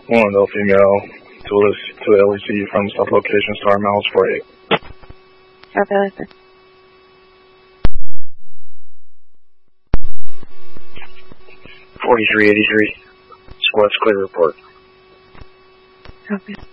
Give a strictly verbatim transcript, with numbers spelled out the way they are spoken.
One adult female to the L E C from south location, star miles four eight. Copy, listen. forty-three eighty-three. Squad's clear report. Copy.